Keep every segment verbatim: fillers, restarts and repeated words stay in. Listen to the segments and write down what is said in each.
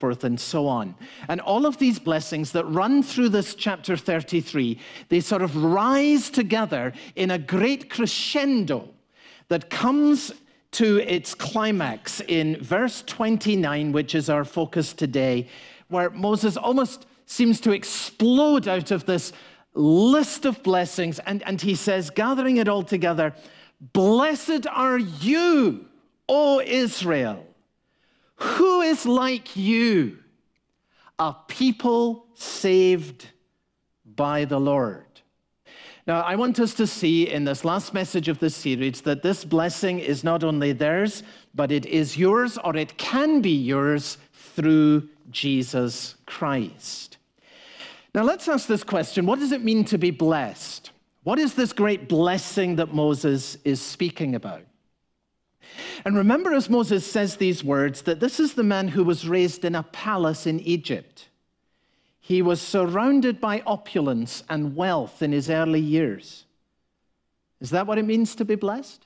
forth, and so on. And all of these blessings that run through this chapter thirty-three, they sort of rise together in a great crescendo that comes to its climax in verse twenty-nine, which is our focus today, where Moses almost seems to explode out of this list of blessings, and, and he says, gathering it all together, "Blessed are you, O Israel. Who is like you, a people saved by the Lord?" Now, I want us to see in this last message of this series that this blessing is not only theirs, but it is yours, or it can be yours through Jesus Christ. Now, let's ask this question. What does it mean to be blessed? What is this great blessing that Moses is speaking about? And remember, as Moses says these words, that this is the man who was raised in a palace in Egypt. He was surrounded by opulence and wealth in his early years. Is that what it means to be blessed?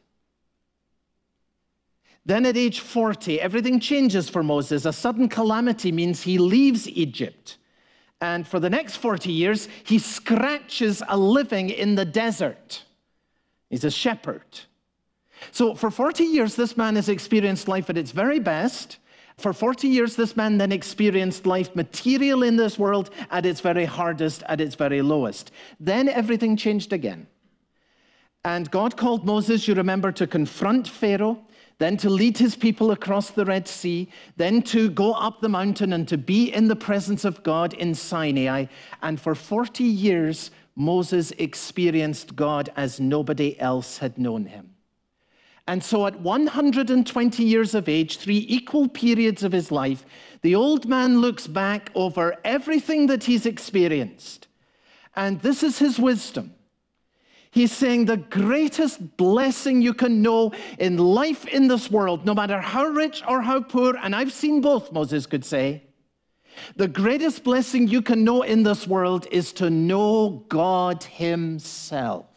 Then at age forty, everything changes for Moses. A sudden calamity means he leaves Egypt. And for the next forty years, he scratches a living in the desert. He's a shepherd. So for forty years, this man has experienced life at its very best. For forty years, this man then experienced life material in this world at its very hardest, at its very lowest. Then everything changed again. And God called Moses, you remember, to confront Pharaoh, then to lead his people across the Red Sea, then to go up the mountain and to be in the presence of God in Sinai. And for forty years, Moses experienced God as nobody else had known him. And so at one hundred twenty years of age, three equal periods of his life, the old man looks back over everything that he's experienced. And this is his wisdom. He's saying the greatest blessing you can know in life in this world, no matter how rich or how poor, and I've seen both, Moses could say, the greatest blessing you can know in this world is to know God himself.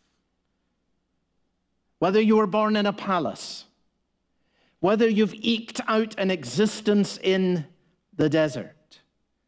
Whether you were born in a palace, whether you've eked out an existence in the desert.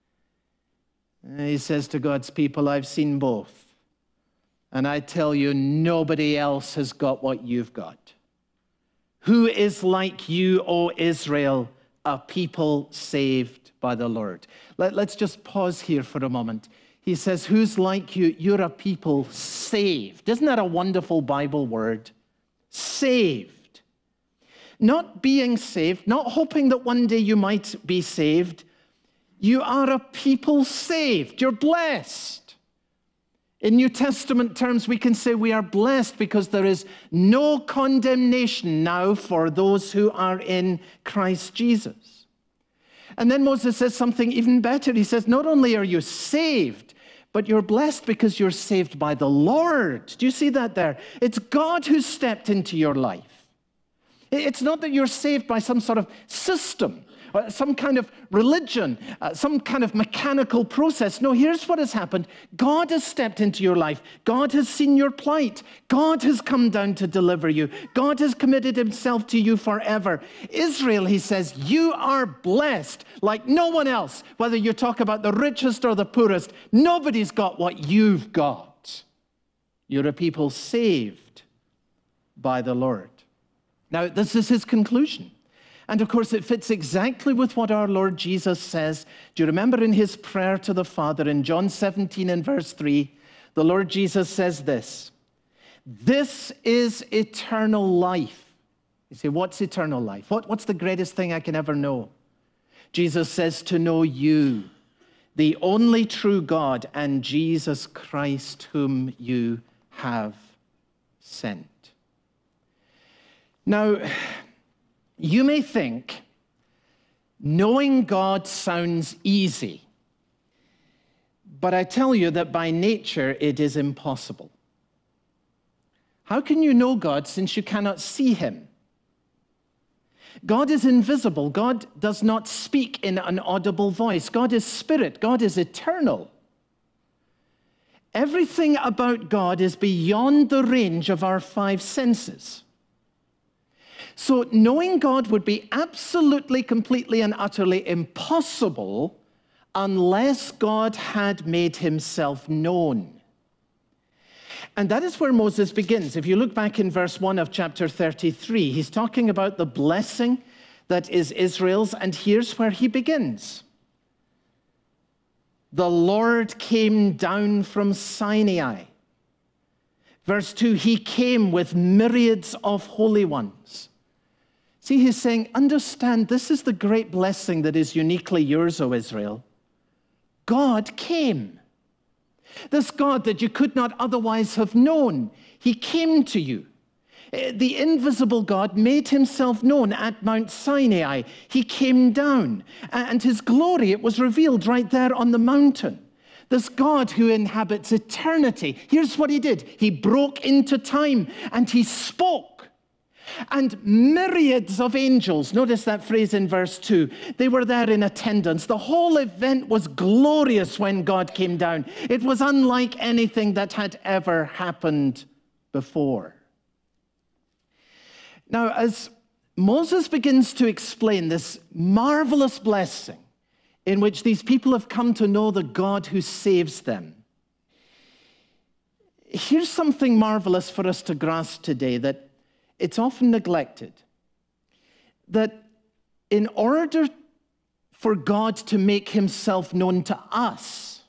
He says to God's people, I've seen both. And I tell you, nobody else has got what you've got. Who is like you, O Israel, a people saved by the Lord? Let, let's just pause here for a moment. He says, who's like you? You're a people saved. Isn't that a wonderful Bible word? Saved. Not being saved, not hoping that one day you might be saved. You are a people saved. You're blessed. In New Testament terms, we can say we are blessed because there is no condemnation now for those who are in Christ Jesus. And then Moses says something even better. He says, not only are you saved, but you're blessed because you're saved by the Lord. Do you see that there? It's God who stepped into your life. It's not that you're saved by some sort of system, or some kind of religion, uh, some kind of mechanical process. No, here's what has happened. God has stepped into your life. God has seen your plight. God has come down to deliver you. God has committed himself to you forever. Israel, he says, you are blessed like no one else. Whether you talk about the richest or the poorest, nobody's got what you've got. You're a people saved by the Lord. Now, this is his conclusion. And of course, it fits exactly with what our Lord Jesus says. Do you remember in his prayer to the Father in John seventeen and verse three, the Lord Jesus says this, this is eternal life. You say, what's eternal life? What, what's the greatest thing I can ever know? Jesus says, to know you, the only true God, and Jesus Christ whom you have sent. Now, you may think knowing God sounds easy, but I tell you that by nature it is impossible. How can you know God since you cannot see him? God is invisible. God does not speak in an audible voice. God is spirit. God is eternal. Everything about God is beyond the range of our five senses. So knowing God would be absolutely, completely, and utterly impossible unless God had made himself known. And that is where Moses begins. If you look back in verse one of chapter thirty-three, he's talking about the blessing that is Israel's, and here's where he begins. The Lord came down from Sinai. Verse two, he came with myriads of holy ones. See, he's saying, understand, this is the great blessing that is uniquely yours, O Israel. God came. This God that you could not otherwise have known, he came to you. The invisible God made himself known at Mount Sinai. He came down, and his glory, it was revealed right there on the mountain. This God who inhabits eternity, here's what he did. He broke into time, and he spoke. And myriads of angels, notice that phrase in verse two, they were there in attendance. The whole event was glorious when God came down. It was unlike anything that had ever happened before. Now, as Moses begins to explain this marvelous blessing in which these people have come to know the God who saves them, here's something marvelous for us to grasp today that it's often neglected. That in order for God to make himself known to us,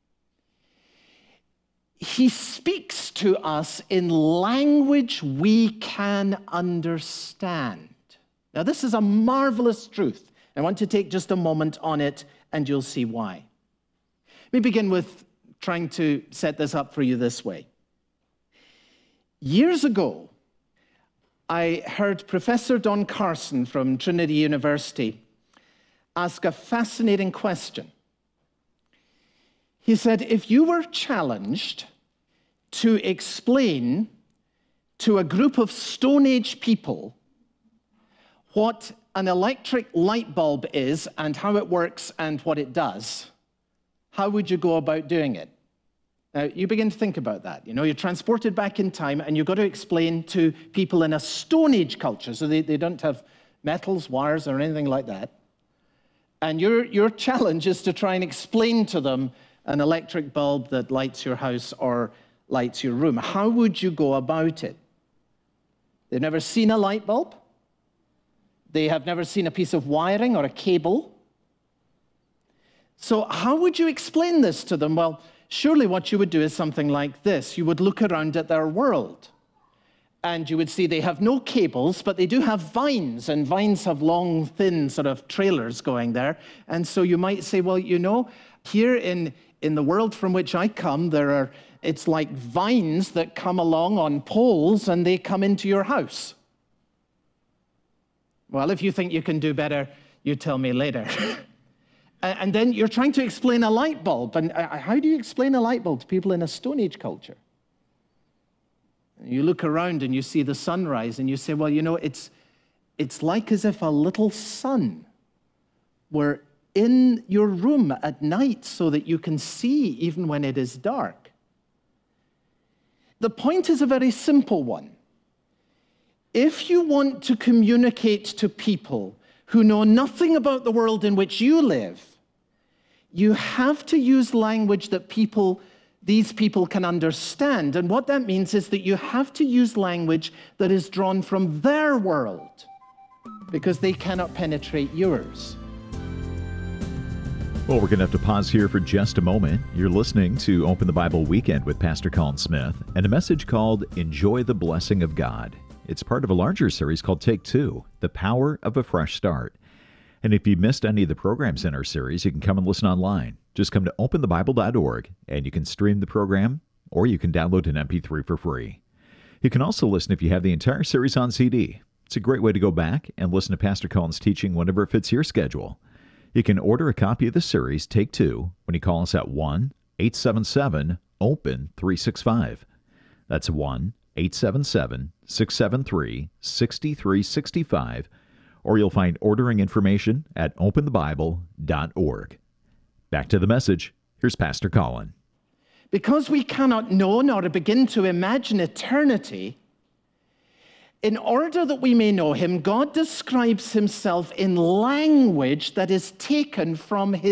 he speaks to us in language we can understand. Now, this is a marvelous truth. I want to take just a moment on it, and you'll see why. Let me begin with trying to set this up for you this way. Years ago, I heard Professor Don Carson from Trinity University ask a fascinating question. He said, if you were challenged to explain to a group of Stone Age people what an electric light bulb is and how it works and what it does, how would you go about doing it? Now, you begin to think about that. You know, you're transported back in time, and you've got to explain to people in a Stone Age culture, so they, they don't have metals, wires, or anything like that. And your, your challenge is to try and explain to them an electric bulb that lights your house or lights your room. How would you go about it? They've never seen a light bulb. They have never seen a piece of wiring or a cable. So how would you explain this to them? Well, surely what you would do is something like this. You would look around at their world, and you would see they have no cables, but they do have vines, and vines have long, thin sort of trailers going there. And so you might say, well, you know, here in, in the world from which I come, there are, it's like vines that come along on poles, and they come into your house. Well, if you think you can do better, you tell me later. And then you're trying to explain a light bulb. And how do you explain a light bulb to people in a Stone Age culture? You look around and you see the sunrise, and you say, well, you know, it's, it's like as if a little sun were in your room at night so that you can see even when it is dark. The point is a very simple one. If you want to communicate to people who know nothing about the world in which you live, you have to use language that people, these people can understand. And what that means is that you have to use language that is drawn from their world, because they cannot penetrate yours. Well, we're going to have to pause here for just a moment. You're listening to Open the Bible Weekend with Pastor Colin Smith and a message called Enjoy the Blessing of God. It's part of a larger series called Take Two, The Power of a Fresh Start. And if you missed any of the programs in our series, you can come and listen online. Just come to open the bible dot org, and you can stream the program, or you can download an M P three for free. You can also listen if you have the entire series on C D. It's a great way to go back and listen to Pastor Colin's teaching whenever it fits your schedule. You can order a copy of the series, Take Two, when you call us at one eight seven seven open three six five. That's one eight seven seven six seven three six three six five, or you'll find ordering information at open the bible dot org. Back to the message. Here's Pastor Colin. Because we cannot know nor begin to imagine eternity, in order that we may know him, God describes himself in language that is taken from his